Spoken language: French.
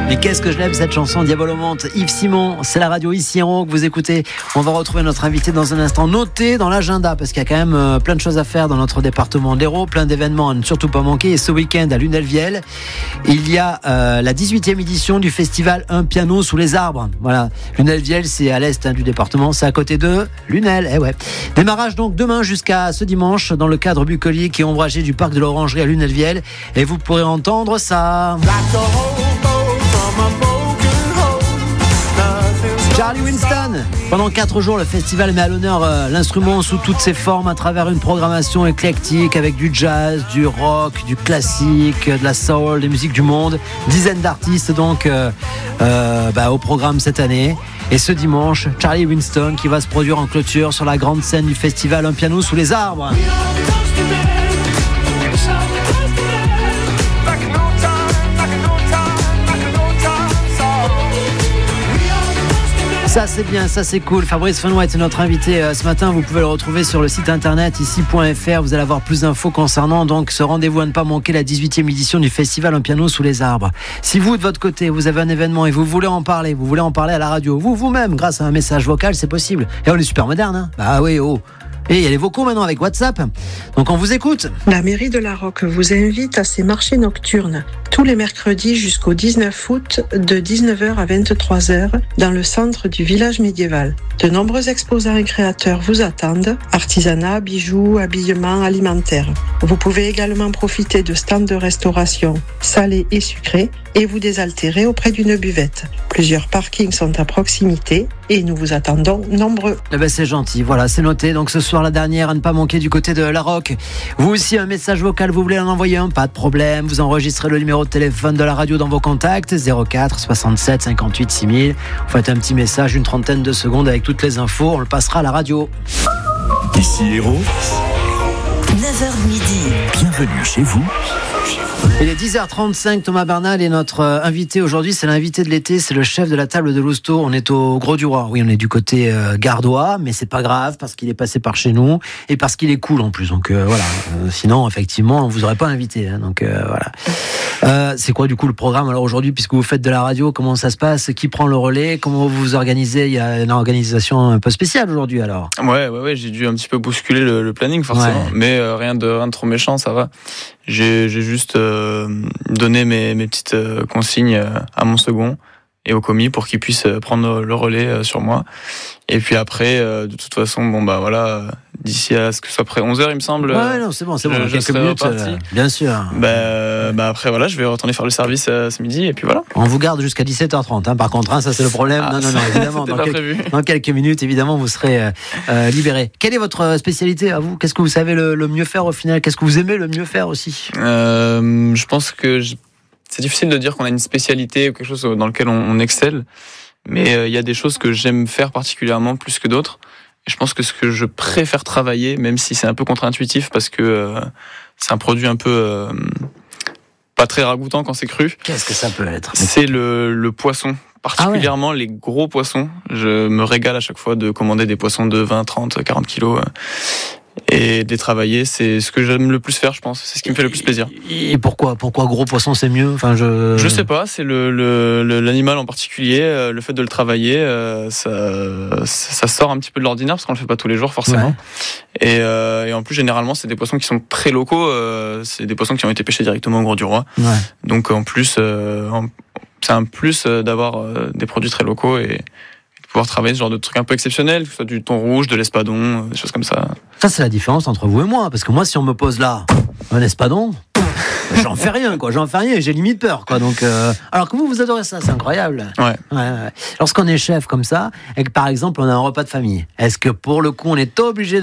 Mais qu'est-ce que je l'aime cette chanson, Diabolomante. Yves Simon, c'est la radio ici en haut que vous écoutez. On va retrouver notre invité dans un instant. Notez dans l'agenda, parce qu'il y a quand même plein de choses à faire dans notre département de l'Hérault, plein d'événements à ne surtout pas manquer. Et ce week-end à Lunel-Viel, il y a la 18e édition du festival Un piano sous les arbres. Voilà, Lunel-Viel, c'est à l'est du département, c'est à côté de Lunel. Eh ouais. Démarrage donc demain jusqu'à ce dimanche dans le cadre bucolique et ombragé du parc de l'Orangerie à Lunel-Viel. Et vous pourrez entendre ça. Charlie Winston. Pendant 4 jours, le festival met à l'honneur l'instrument sous toutes ses formes à travers une programmation éclectique avec du jazz, du rock, du classique, de la soul, des musiques du monde. Dizaines d'artistes donc au programme cette année. Et ce dimanche, Charlie Winston qui va se produire en clôture sur la grande scène du festival Un piano sous les arbres. Ça c'est bien, ça c'est cool. Fabrice Fenouet est notre invité ce matin. Vous pouvez le retrouver sur le site internet ici.fr. Vous allez avoir plus d'infos concernant donc ce rendez-vous à ne pas manquer, la 18e édition du festival Un piano sous les arbres. Si vous de votre côté vous avez un événement et vous voulez en parler à la radio, vous-même grâce à un message vocal, c'est possible. Et on est super moderne, hein. Bah oui, oh. Et il y a les vocaux maintenant avec WhatsApp. Donc on vous écoute. La mairie de La Roque vous invite à ses marchés nocturnes tous les mercredis jusqu'au 19 août de 19h à 23h dans le centre du village médiéval. De nombreux exposants et créateurs vous attendent, artisanat, bijoux, habillement, alimentaire. Vous pouvez également profiter de stands de restauration salés et sucrés et vous désaltérer auprès d'une buvette. Plusieurs parkings sont à proximité et nous vous attendons nombreux. Eh ben c'est gentil, voilà, c'est noté. Donc ce soir, la dernière à ne pas manquer du côté de La Roque. Vous aussi, un message vocal, vous voulez en envoyer un, pas de problème. Vous enregistrez le numéro de téléphone de la radio dans vos contacts, 04 67 58 6000. Vous faites un petit message, une trentaine de secondes avec toutes les infos, on le passera à la radio. Ici Hérault, 9h midi. Bienvenue chez vous. Il est 10h35, Thomas Bernal est notre invité aujourd'hui, c'est l'invité de l'été, c'est le chef de la table de Lousteau. On est au Gros du Roi, oui, on est du côté gardois, mais c'est pas grave parce qu'il est passé par chez nous et parce qu'il est cool en plus. Donc voilà, sinon effectivement on vous aurait pas invité, hein, donc voilà. C'est quoi du coup le programme alors aujourd'hui, puisque vous faites de la radio, comment ça se passe, qui prend le relais, comment vous vous organisez? Il y a une organisation un peu spéciale aujourd'hui alors. Ouais, j'ai dû un petit peu bousculer le planning forcément, mais rien de trop méchant, ça va. J'ai juste donné mes petites consignes à mon second et au commis pour qu'il puisse prendre le relais sur moi. Et puis après, de toute façon, d'ici à ce que ce soit près 11h, il me semble. Ouais, non, c'est bon, quelques minutes, bien sûr. Après, voilà, je vais retourner faire le service ce midi, et puis voilà. On vous garde jusqu'à 17h30, hein, par contre, hein, ça c'est le problème. Non, évidemment. Dans quelques minutes, évidemment, vous serez libéré. Quelle est votre spécialité à vous? Qu'est-ce que vous savez le mieux faire au final? Qu'est-ce que vous aimez le mieux faire aussi? Je pense que c'est difficile de dire qu'on a une spécialité ou quelque chose dans lequel on excelle. Mais il y a des choses que j'aime faire particulièrement plus que d'autres. Et je pense que ce que je préfère travailler, même si c'est un peu contre-intuitif parce que c'est un produit un peu pas très ragoûtant quand c'est cru. Qu'est-ce que ça peut être? C'est le poisson, particulièrement les gros poissons. Je me régale à chaque fois de commander des poissons de 20, 30, 40 kilos. Et de les travailler, c'est ce que j'aime le plus faire, je pense. C'est ce qui me fait le plus plaisir. Et pourquoi gros poisson c'est mieux? Je sais pas, c'est l'animal en particulier, le fait de le travailler, ça sort un petit peu de l'ordinaire parce qu'on le fait pas tous les jours forcément. Ouais. Et en plus généralement c'est des poissons qui sont très locaux, c'est des poissons qui ont été pêchés directement au Gros du Roi. Ouais. Donc en plus c'est un plus d'avoir des produits très locaux et pouvoir travailler ce genre de trucs un peu exceptionnels, que ce soit du thon rouge, de l'espadon, des choses comme ça. Ça, c'est la différence entre vous et moi, parce que moi, si on me pose là un espadon, j'en fais rien, et j'ai limite peur, quoi. Donc, alors que vous adorez ça, c'est incroyable. Ouais. Lorsqu'on est chef comme ça, et que par exemple, on a un repas de famille, est-ce que pour le coup, on est obligé